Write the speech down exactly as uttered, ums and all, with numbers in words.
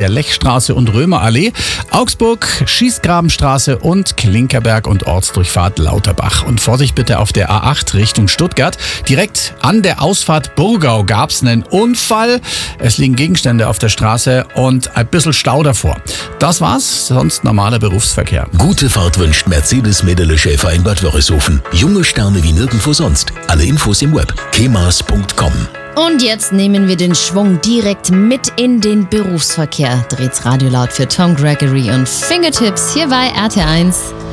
der Lechstraße und Römerallee, Augsburg, Schießgrabenstraße und Klinkerberg und Ortsdurchfahrt Lauterbach. Und Vorsicht bitte auf der A acht Richtung Stuttgart. Direkt an der Ausfahrt Burgau gab es einen Unfall. Es liegen Gegenstände auf der Straße und ein bisschen Stau davor. Das war's, sonst normaler Berufsverkehr. Gute Fahrt wünscht Mercedes Medele Schäfer in Bad Wörishofen. Junge Sterne wie nirgendwo sonst. Alle Infos im Web kemas punkt com. Und jetzt nehmen wir den Schwung direkt mit in den Berufsverkehr. Dreht's Radio laut für Tom Gregory und Fingertips hier bei R T eins.